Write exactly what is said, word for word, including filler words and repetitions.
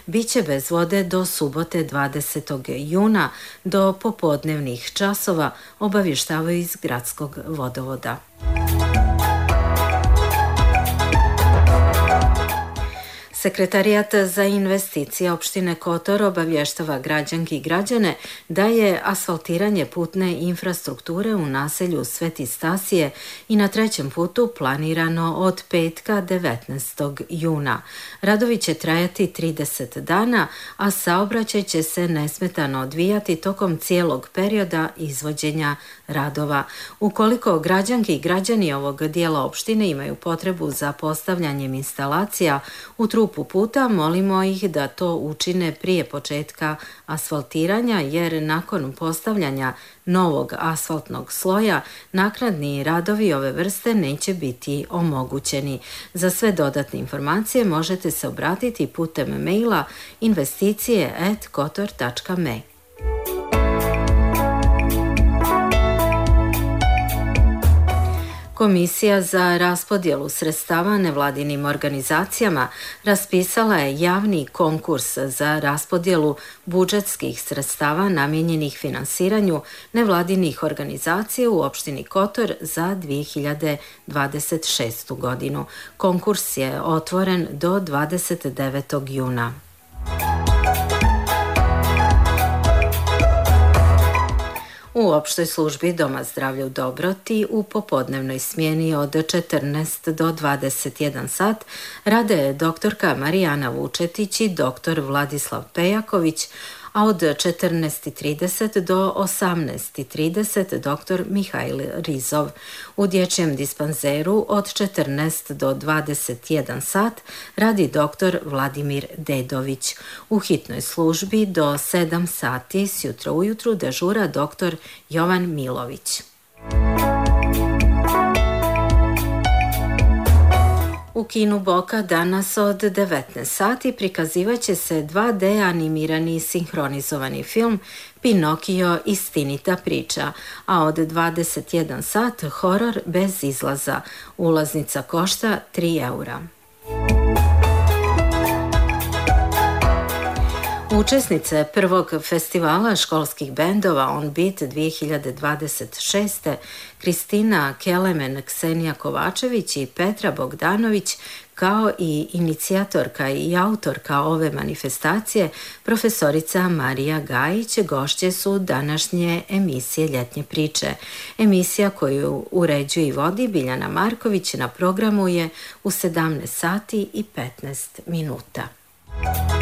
biće bez vode do subote dvadesetog juna do popodnevnih časova, obavještavaju iz gradskog vodovoda. Sekretarijat za investicije opštine Kotor obavještava građanke i građane da je asfaltiranje putne infrastrukture u naselju Sveti Stasije i na trećem putu planirano od petka devetnaestog juna. Radovi će trajati trideset dana, a saobraćaj će se nesmetano odvijati tokom cijelog perioda izvođenja radova. Ukoliko građanke i građani ovog dijela opštine imaju potrebu za postavljanjem instalacija u trupu puta, molimo ih da to učine prije početka asfaltiranja, jer nakon postavljanja novog asfaltnog sloja naknadni radovi ove vrste neće biti omogućeni. Za sve dodatne informacije možete se obratiti putem maila investicije at kotor tačka me. Komisija za raspodjelu sredstava nevladinim organizacijama raspisala je javni konkurs za raspodjelu budžetskih sredstava namijenjenih finansiranju nevladinih organizacija u opštini Kotor za dvije hiljade dvadeset šestu godinu. Konkurs je otvoren do dvadeset devetog juna. U opštoj službi Doma zdravlja u Dobroti u popodnevnoj smjeni od četrnaest do dvadeset jedan sat rade doktorka Marijana Vučetić i doktor Vladislav Pejaković, a od četrnaest i trideset do osamnaest i trideset doktor Mihajl Rizov. U dječjem dispanzeru od četrnaest do dvadeset jedan sat radi doktor Vladimir Dedović. U hitnoj službi do sedam sati sjutra ujutru dežura doktor Jovan Milović. U kinu Boka danas od devetnaest sati prikazivaće se dva de animirani sinhronizovani film Pinokio istinita priča, a od dvadeset jedan sat horor bez izlaza. Ulaznica košta tri eura. Učesnice prvog festivala školskih bendova On Beat dvije hiljade dvadeset šeste Kristina Kelemen, Ksenija Kovačević i Petra Bogdanović, kao i inicijatorka i autorka ove manifestacije, profesorica Marija Gajić, gošće su današnje emisije Ljetnje priče. Emisija koju uređuje i vodi Biljana Marković na programu je u sedamnaest sati i petnaest minuta.